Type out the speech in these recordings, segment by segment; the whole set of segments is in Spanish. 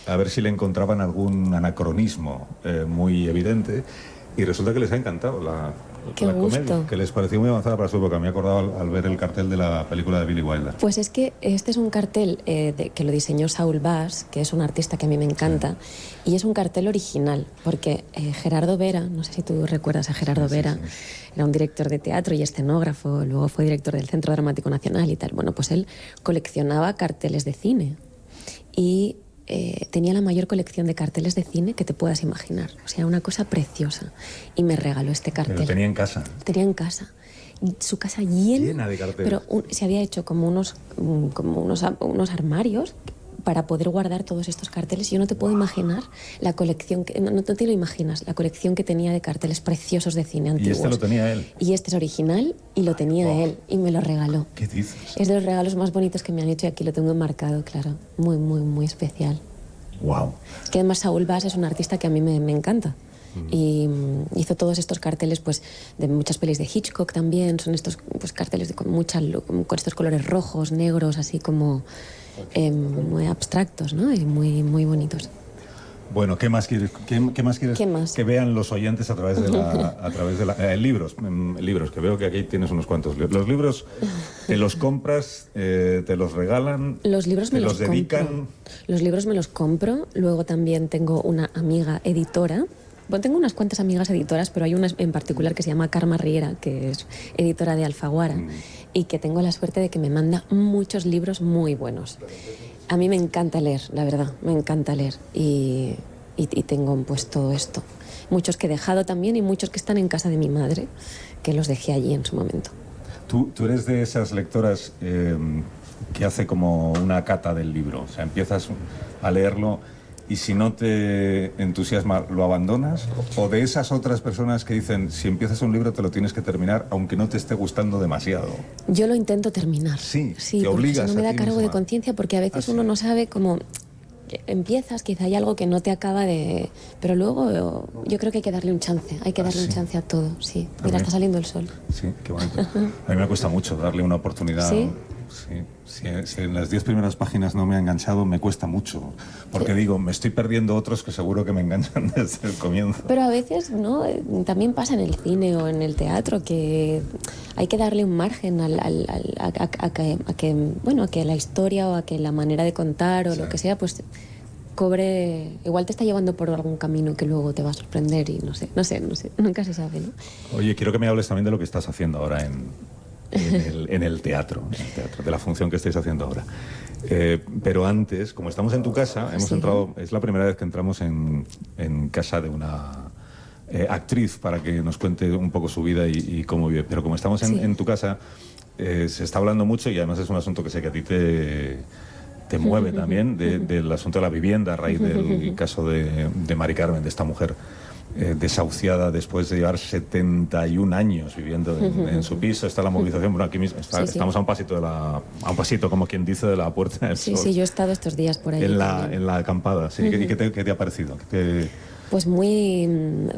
a ver si le encontraban algún anacronismo muy evidente, y resulta que les ha encantado la comedia, que les pareció muy avanzada para su época. Me he acordado al ver el cartel de la película de Billy Wilder. Pues es que este es un cartel que lo diseñó Saul Bass, que es un artista que a mí me encanta, y es un cartel original, porque Gerardo Vera, no sé si tú recuerdas a Gerardo Vera, era un director de teatro y escenógrafo, luego fue director del Centro Dramático Nacional y tal. Bueno, pues él coleccionaba carteles de cine y tenía la mayor colección de carteles de cine que te puedas imaginar. O sea, una cosa preciosa. Y me regaló este cartel. Pero tenía en casa. Tenía en casa. Y su casa llena de carteles. Pero se había hecho como unos armarios para poder guardar todos estos carteles. Yo no te puedo imaginar la colección, no te lo imaginas, la colección que tenía de carteles preciosos de cine antiguos. ¿Y este lo tenía él? Y este es original y lo tenía él y me lo regaló. ¿Qué dices? Es de los regalos más bonitos que me han hecho y aquí lo tengo enmarcado, claro. Muy, muy, muy especial. Wow. Es que además Saul Bass es un artista que a mí me encanta. Y hizo todos estos carteles pues de muchas pelis de Hitchcock también. Son estos pues carteles con estos colores rojos, negros, así como muy abstractos, ¿no? Y muy, muy bonitos. Bueno, ¿qué más quieres? ¿Qué más que vean los oyentes a través de la libros, que veo que aquí tienes unos cuantos. Los libros te los compras, te los regalan, los libros me los dedican. Compro. Los libros me los compro. Luego también tengo una amiga editora. Bueno, tengo unas cuantas amigas editoras, pero hay una en particular que se llama Karma Riera, que es editora de Alfaguara, y que tengo la suerte de que me manda muchos libros muy buenos. A mí me encanta leer, la verdad, me encanta leer. Y tengo pues todo esto. Muchos que he dejado también y muchos que están en casa de mi madre, que los dejé allí en su momento. ¿Tú eres de esas lectoras que hace como una cata del libro? O sea, empiezas a leerlo y si no te entusiasma, ¿lo abandonas? ¿O de esas otras personas que dicen, si empiezas un libro te lo tienes que terminar aunque no te esté gustando demasiado? Yo lo intento terminar. Sí, te obligas, porque si no me da cargo de conciencia, porque a veces uno no sabe cómo empiezas, quizá hay algo que no te acaba de... Pero luego yo creo que hay que darle un chance, hay que darle un chance a todo, sí. Mira, está saliendo el sol. Sí, qué bonito. A mí me cuesta mucho darle una oportunidad. ¿Sí? Sí, si en las 10 primeras páginas no me ha enganchado, me cuesta mucho. Porque digo, me estoy perdiendo otros que seguro que me enganchan desde el comienzo. Pero a veces, ¿no? También pasa en el cine o en el teatro que hay que darle un margen a que la historia o a que la manera de contar o lo que sea, pues cobre... Igual te está llevando por algún camino que luego te va a sorprender y no sé. Nunca se sabe, ¿no? Oye, quiero que me hables también de lo que estás haciendo ahora en el teatro, de la función que estáis haciendo ahora. Pero antes, como estamos en tu casa, hemos entrado, es la primera vez que entramos en casa de una actriz para que nos cuente un poco su vida y cómo vive. Pero como estamos en tu casa, se está hablando mucho y además es un asunto que sé que a ti te mueve también, del asunto de la vivienda a raíz del caso de Mari Carmen, de esta mujer desahuciada después de llevar 71 años viviendo en su piso. Está la movilización, bueno, aquí mismo estamos a un pasito, como quien dice, de la Puerta del Sol. Sí, yo he estado estos días por ahí. En la acampada, sí. ¿Y qué te ha parecido? Pues muy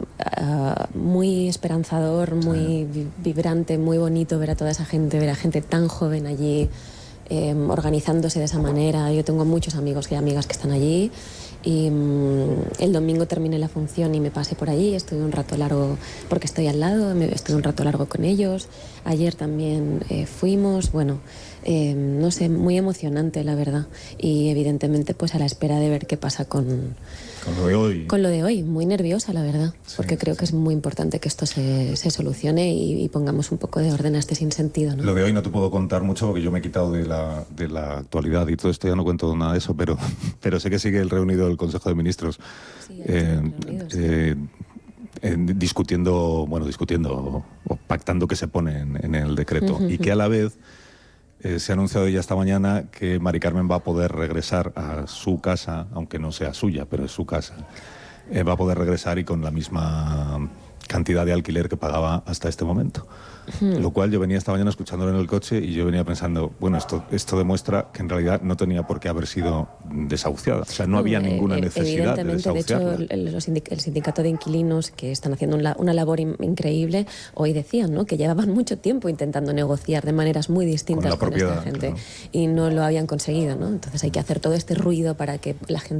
esperanzador, muy vibrante, muy bonito ver a toda esa gente, ver a gente tan joven allí, organizándose de esa manera. Yo tengo muchos amigos y amigas que están allí. Y el domingo terminé la función y me pasé por allí, estuve un rato largo, porque estoy al lado, estuve un rato largo con ellos. Ayer también fuimos, bueno, no sé, muy emocionante la verdad. Y evidentemente pues a la espera de ver qué pasa con lo de hoy. Con lo de hoy, muy nerviosa la verdad, porque creo que es muy importante que esto se solucione y pongamos un poco de orden a este sinsentido, ¿no? Lo de hoy no te puedo contar mucho porque yo me he quitado de la actualidad y todo esto, ya no cuento nada de eso, pero sé que sigue el reunido del Consejo de Ministros discutiendo o pactando qué se pone en el decreto y que a la vez se ha anunciado ya esta mañana que Mari Carmen va a poder regresar a su casa, aunque no sea suya, pero es su casa. Va a poder regresar y con la misma cantidad de alquiler que pagaba hasta este momento. Lo cual yo venía esta mañana escuchándolo en el coche y yo venía pensando, bueno, esto demuestra que en realidad no tenía por qué haber sido desahuciada. O sea, no había ninguna necesidad de desahuciarla. De hecho, el sindicato de inquilinos, que están haciendo una labor increíble, hoy decían, ¿no?, que llevaban mucho tiempo intentando negociar de maneras muy distintas con esta gente, y no lo habían conseguido, ¿no? Entonces hay que hacer todo este ruido para que la gente